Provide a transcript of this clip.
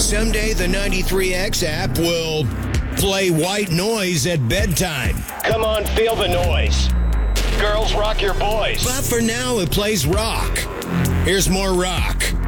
someday the 93X app will play white noise at bedtime. Come on, feel the noise. Girls rock your boys. But for now, it plays rock. Here's more rock